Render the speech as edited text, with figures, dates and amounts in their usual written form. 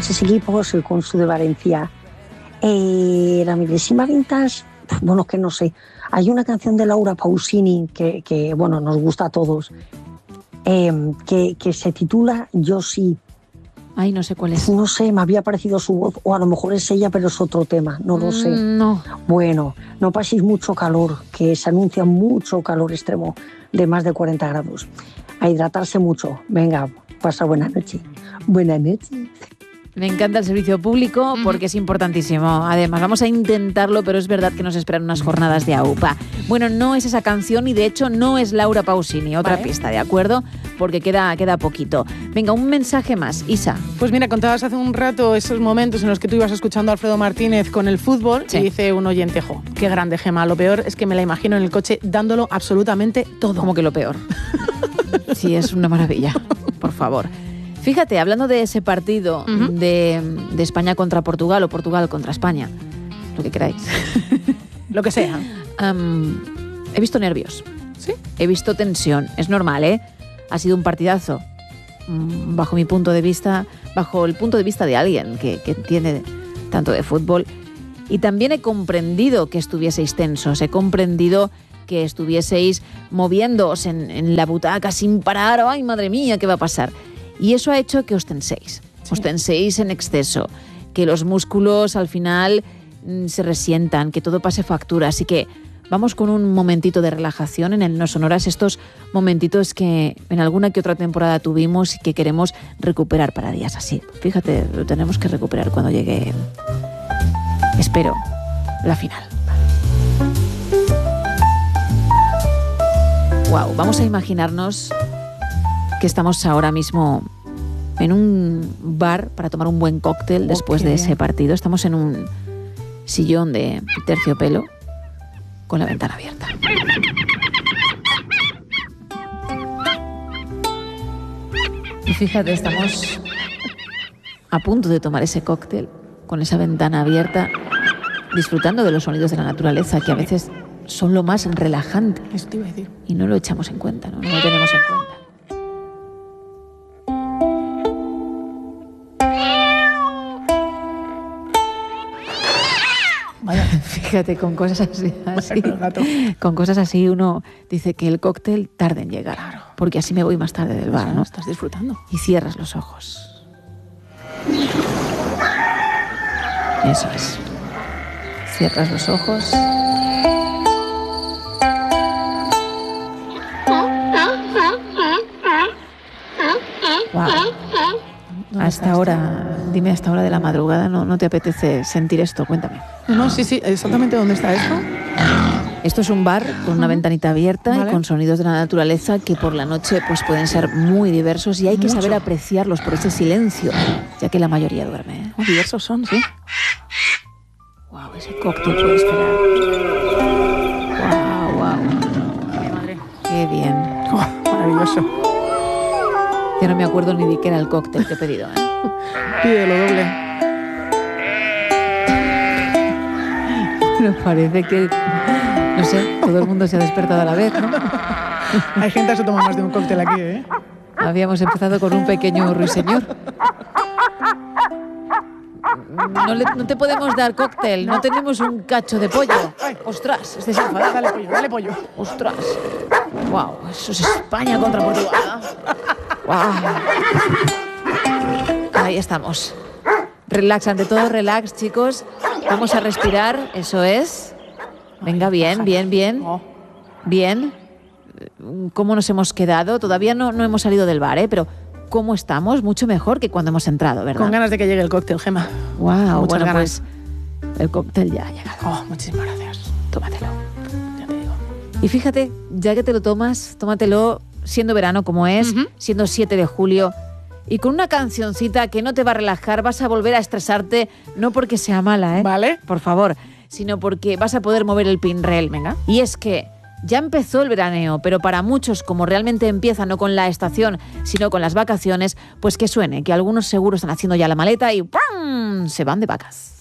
tres equipos, el Consu de Valencia. La Milésima Vintage, bueno, que no sé. Hay una canción de Laura Pausini que bueno, nos gusta a todos, que se titula Yo sí. Ay, no sé cuál es. No sé, me había parecido su voz, o a lo mejor es ella, pero es otro tema, no lo sé. No. Bueno, no paséis mucho calor, que se anuncia mucho calor extremo de más de 40 grados. A hidratarse mucho. Venga, pasa buena noche. Buena noche. Me encanta el servicio público porque es importantísimo. Además, vamos a intentarlo, pero es verdad que nos esperan unas jornadas de AUPA. Bueno, no es esa canción y de hecho no es Laura Pausini. Otra pista, ¿de acuerdo? Porque queda poquito. Venga, un mensaje más. Isa. Pues mira, contabas hace un rato esos momentos en los que tú ibas escuchando a Alfredo Martínez con el fútbol y dice un oyente, jo, qué grande, Gemma. Lo peor es que me la imagino en el coche dándolo absolutamente todo. ¿Cómo que lo peor? Sí, es una maravilla. Por favor. Fíjate, hablando de ese partido de España contra Portugal o Portugal contra España, lo que queráis. Lo que sea. He visto nervios. ¿Sí? He visto tensión. Es normal, ¿eh? Ha sido un partidazo. Bajo mi punto de vista, bajo el punto de vista de alguien que entiende tanto de fútbol. Y también he comprendido que estuvieseis tensos. He comprendido que estuvieseis moviéndoos en la butaca sin parar. ¡Ay, madre mía, qué va a pasar! Y eso ha hecho que os tenséis. Sí. Os tenséis en exceso, que los músculos al final se resientan, que todo pase factura. Así que vamos con un momentito de relajación en el No Sonoras, estos momentitos que en alguna que otra temporada tuvimos y que queremos recuperar para días así. Fíjate, lo tenemos que recuperar cuando llegue, espero, la final. Wow, vamos a imaginarnos que estamos ahora mismo en un bar para tomar un buen cóctel después de ese partido. Estamos en un sillón de terciopelo con la ventana abierta. Y fíjate, estamos a punto de tomar ese cóctel con esa ventana abierta, disfrutando de los sonidos de la naturaleza que a veces son lo más relajante. Eso te iba a decir. Y no lo echamos en cuenta, no lo tenemos en cuenta. Vaya. Fíjate, con cosas así con cosas así uno dice que el cóctel tarde en llegar, claro, porque así me voy más tarde del bar, ¿no? Estás disfrutando. Y cierras los ojos. Eso es. Cierras los ojos. Wow. Hasta ahora, dime, hasta hora de la madrugada, ¿no te apetece sentir esto? Cuéntame. No, sí, exactamente dónde está esto. Esto es un bar con una ventanita abierta y con sonidos de la naturaleza que por la noche pues pueden ser muy diversos y hay que saber apreciarlos por ese silencio, ya que la mayoría duerme, ¿eh? Diversos son, sí. Wow, ese cóctel puede esperar. Wow. Mi madre. Qué bien. Oh, maravilloso. Ya no me acuerdo ni de qué era el cóctel que he pedido, ¿eh? Pide lo doble. Me parece que, no sé, todo el mundo se ha despertado a la vez, ¿no? Hay gente que se toma más de un cóctel aquí, ¿eh? Habíamos empezado con un pequeño ruiseñor. No te podemos dar cóctel, no tenemos un cacho de pollo. Ostras, es desenfadado. Dale pollo. Ostras. Wow, eso es España contra Portugal. Wow. Ahí estamos. Relax, ante todo relax, chicos. Vamos a respirar, eso es. Venga, bien. Bien. ¿Cómo nos hemos quedado? Todavía no hemos salido del bar, ¿eh? Pero ¿cómo estamos? Mucho mejor que cuando hemos entrado, ¿verdad? Con ganas de que llegue el cóctel, Gemma. Wow, bueno, pues el cóctel ya ha llegado. Oh, muchísimas gracias. Tómatelo. Ya te digo. Y fíjate, ya que te lo tomas, tómatelo siendo verano como es, siendo 7 de julio, y con una cancioncita que no te va a relajar, vas a volver a estresarte, no porque sea mala, ¿eh? Vale. Por favor, sino porque vas a poder mover el pinrel. Venga. Y es que ya empezó el veraneo, pero para muchos, como realmente empieza no con la estación, sino con las vacaciones, pues que suene, que algunos seguro están haciendo ya la maleta y ¡pum!, se van de vacas.